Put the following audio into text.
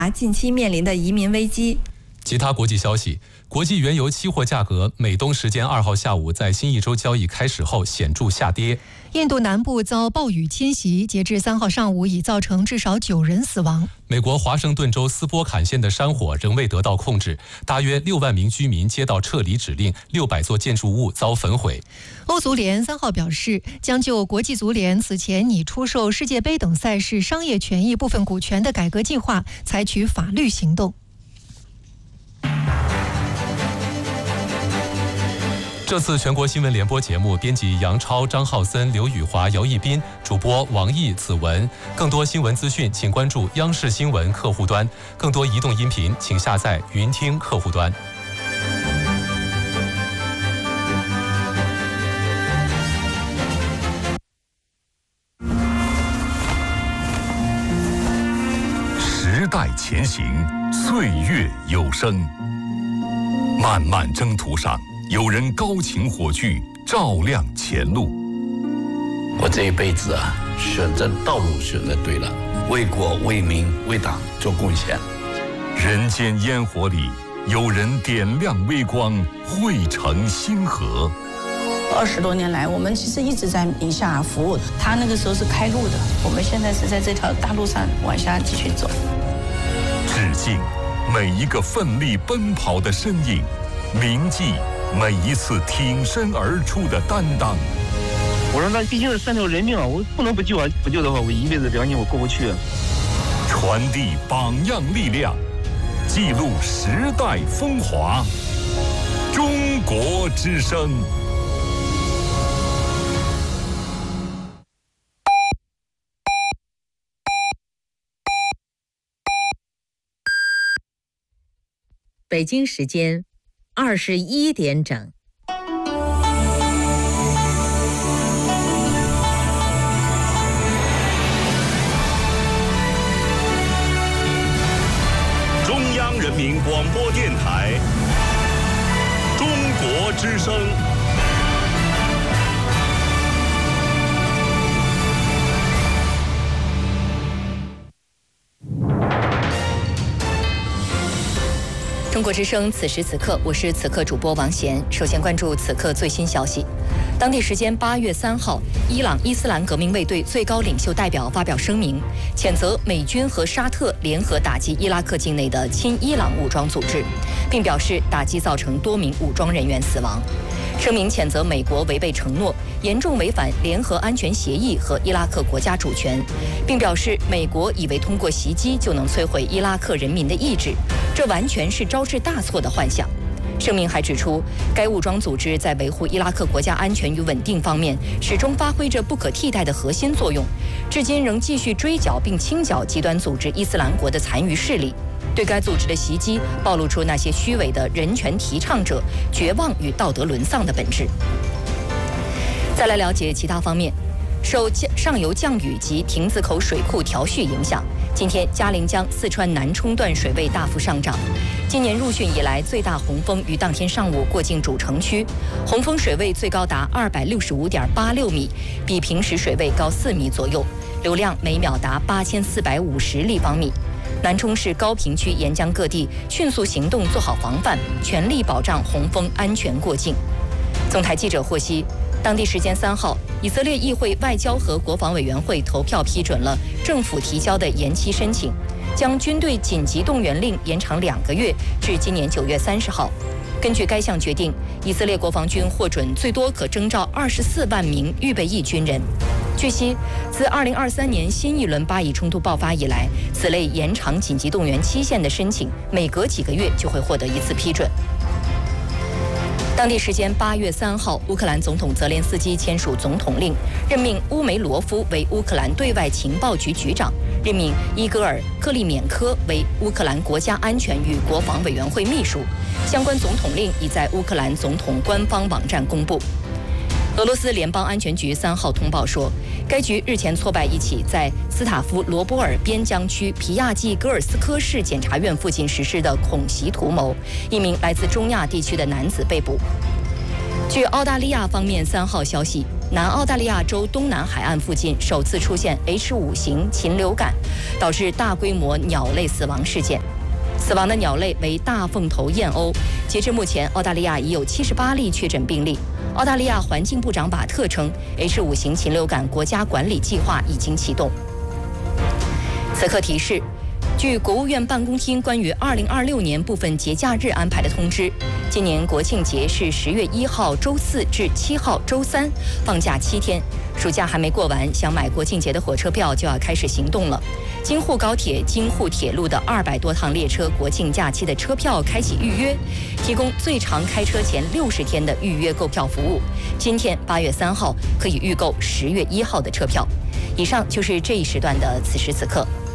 近期面临的移民危机。 其他国际消息，国际原油期货价格美东时间2号下午在新一周交易开始后显著下跌。 印度南部遭暴雨侵袭，截至3号上午已造成至少9人死亡。 美国华盛顿州斯波坎县的山火仍未得到控制，大约6万名居民接到撤离指令，600座建筑物遭焚毁。 欧足联3号表示，将就国际足联此前拟出售世界杯等赛事商业权益部分股权的改革计划采取法律行动。 这次全国新闻联播节目，编辑杨超、张浩森、刘宇华、姚一斌，主播王毅、子文。更多新闻资讯，请关注央视新闻客户端；更多移动音频，请下载云听客户端。 时代前行，岁月有声。漫漫征途上，有人高擎火炬，照亮前路。 我这一辈子选择道路选择对了，为国为民为党做贡献。 人间烟火里，有人点亮微光，汇成星河。 20多年来，我们其实一直在宁夏服务。他那个时候是开路的，我们现在是在这条大路上往下继续走。 致敬每一个奋力奔跑的身影，铭记每一次挺身而出的担当。 我说那毕竟是3条人命啊，我不能不救啊！不救的话，我一辈子良心我过不去啊。 传递榜样力量，记录时代风华。中国之声。 北京时间21点整。 中央人民广播电台，中国之声。 中国之声，此时此刻，我是此刻主播王贤。首先关注此刻最新消息。当地时间8月3号，伊朗伊斯兰革命卫队最高领袖代表发表声明，谴责美军和沙特联合打击伊拉克境内的亲伊朗武装组织，并表示打击造成多名武装人员死亡。声明谴责美国违背承诺，严重违反联合安全协议和伊拉克国家主权，并表示美国以为通过袭击就能摧毁伊拉克人民的意志，这完全是招致大错的幻想。声明还指出，该武装组织在维护伊拉克国家安全与稳定方面始终发挥着不可替代的核心作用，至今仍继续追剿并清剿极端组织伊斯兰国的残余势力。对该组织的袭击暴露出那些虚伪的人权提倡者绝望与道德沦丧的本质。再来了解其他方面。受上游降雨及亭子口水库调蓄影响，今天嘉陵江四川南冲段水位大幅上涨。今年入汛以来最大洪峰于当天上午过境主城区，洪峰水位最高达265.86米，比平时水位高4米左右，流量每秒达8450立方米。南充市高坪区沿江各地迅速行动，做好防范，全力保障洪峰安全过境。总台记者获悉，当地时间3号，以色列议会外交和国防委员会投票批准了政府提交的延期申请，将军队紧急动员令延长2个月，至今年9月30号。根据该项决定，以色列国防军获准最多可征召24万名预备役军人。据悉，自2023年新一轮巴以冲突爆发以来，此类延长紧急动员期限的申请，每隔几个月就会获得一次批准。当地时间8月3号，乌克兰总统泽连斯基签署总统令，任命乌梅罗夫为乌克兰对外情报局局长，任命伊戈尔·克利缅科为乌克兰国家安全与国防委员会秘书。相关总统令已在乌克兰总统官方网站公布。俄罗斯联邦安全局3号通报说，该局日前挫败一起在斯塔夫罗波尔边疆区皮亚季戈尔斯科市检察院附近实施的恐袭图谋，一名来自中亚地区的男子被捕。 据澳大利亚方面3号消息，南澳大利亚州东南海岸附近首次出现 H5 型禽流感，导致大规模鸟类死亡事件。死亡的鸟类为大凤头燕鸥。截至目前，澳大利亚已有78例确诊病例。澳大利亚环境部长巴特称 ，H5 型禽流感国家管理计划已经启动。此刻提示。据国务院办公厅关于2026年部分节假日安排的通知，今年国庆节是10月1号周4至7号周3，放假7天。暑假还没过完，想买国庆节的火车票就要开始行动了。京沪高铁、京沪铁路的200多趟列车国庆假期的车票开启预约，提供最长开车前60天的预约购票服务。今天8月3号可以预购10月1号的车票。以上就是这一时段的此时此刻。